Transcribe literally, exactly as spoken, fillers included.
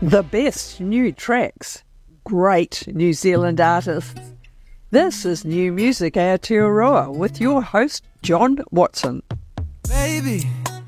The best new tracks, great New Zealand artists. This is New Music Aotearoa with your host, John Watson. Baby,